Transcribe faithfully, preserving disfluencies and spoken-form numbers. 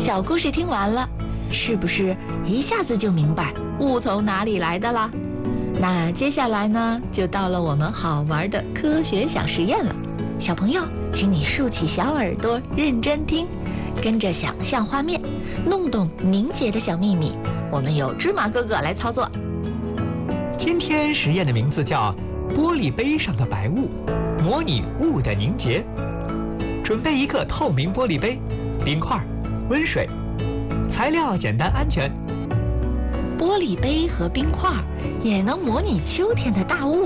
小故事听完了，是不是一下子就明白雾从哪里来的了？那接下来呢，就到了我们好玩的科学小实验了。小朋友，请你竖起小耳朵，认真听，跟着想象画面，弄懂凝结的小秘密。我们由芝麻哥哥来操作。 今天实验的名字叫玻璃杯上的白雾，模拟雾的凝结。准备一个透明玻璃杯，冰块、温水，材料简单安全。 玻璃杯和冰块也能模拟秋天的大雾。